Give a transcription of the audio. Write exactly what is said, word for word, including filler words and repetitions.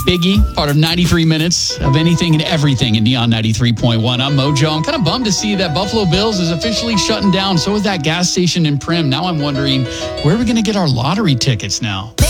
Biggie, part of ninety-three minutes of anything and everything in Neon ninety-three point one. I'm Mojo. I'm kind of bummed to see that Buffalo Bills is officially shutting down. So is that gas station in Prim. Now I'm wondering, where are we going to get our lottery tickets now?